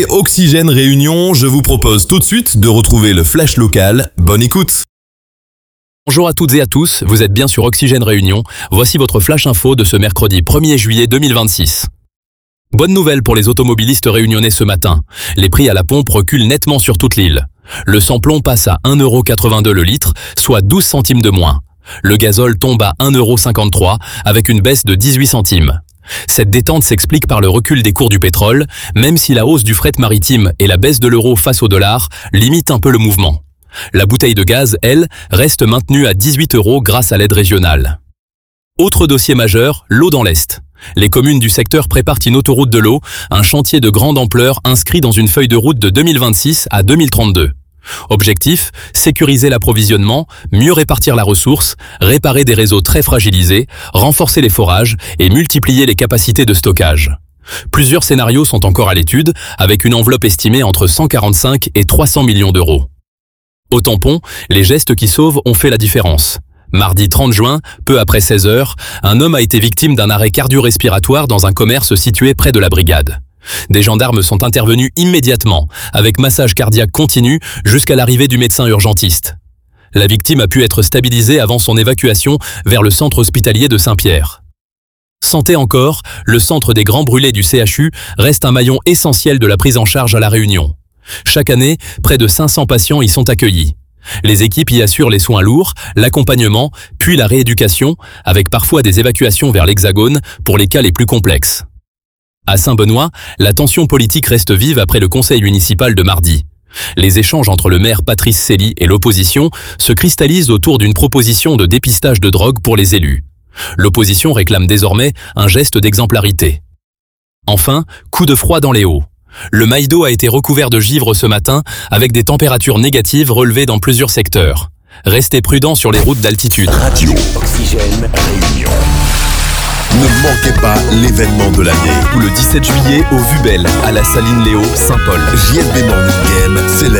Oxygène Réunion, je vous propose tout de suite de retrouver le flash local. Bonne écoute. Bonjour à toutes et à tous, vous êtes bien sur Oxygène Réunion. Voici votre flash info de ce mercredi 1er juillet 2026. Bonne nouvelle pour les automobilistes réunionnais ce matin. Les prix à la pompe reculent nettement sur toute l'île. Le samplon passe à 1,82 € le litre, soit 12 centimes de moins. Le gazole tombe à 1,53 € avec une baisse de 18 centimes. Cette détente s'explique par le recul des cours du pétrole, même si la hausse du fret maritime et la baisse de l'euro face au dollar limitent un peu le mouvement. La bouteille de gaz, elle, reste maintenue à 18 € grâce à l'aide régionale. Autre dossier majeur, l'eau dans l'Est. Les communes du secteur préparent une autoroute de l'eau, un chantier de grande ampleur inscrit dans une feuille de route de 2026 à 2032. Objectif, sécuriser l'approvisionnement, mieux répartir la ressource, réparer des réseaux très fragilisés, renforcer les forages et multiplier les capacités de stockage. Plusieurs scénarios sont encore à l'étude, avec une enveloppe estimée entre 145 et 300 millions d'euros. Au tampon, les gestes qui sauvent ont fait la différence. Mardi 30 juin, peu après 16 h, un homme a été victime d'un arrêt cardio-respiratoire dans un commerce situé près de la brigade. Des gendarmes sont intervenus immédiatement, avec massage cardiaque continu jusqu'à l'arrivée du médecin urgentiste. La victime a pu être stabilisée avant son évacuation vers le centre hospitalier de Saint-Pierre. Santé encore, le centre des grands brûlés du CHU reste un maillon essentiel de la prise en charge à La Réunion. Chaque année, près de 500 patients y sont accueillis. Les équipes y assurent les soins lourds, l'accompagnement, puis la rééducation, avec parfois des évacuations vers l'Hexagone pour les cas les plus complexes. À Saint-Benoît, la tension politique reste vive après le conseil municipal de mardi. Les échanges entre le maire Patrice Célie et l'opposition se cristallisent autour d'une proposition de dépistage de drogue pour les élus. L'opposition réclame désormais un geste d'exemplarité. Enfin, coup de froid dans les Hauts. Le Maïdo a été recouvert de givre ce matin avec des températures négatives relevées dans plusieurs secteurs. Restez prudents sur les routes d'altitude. Radio Oxygène Réunion. Ne manquez pas l'événement de l'année. Le 17 juillet au Vubel, à la Saline Léo, Saint-Paul. JLB Morning Game célèbre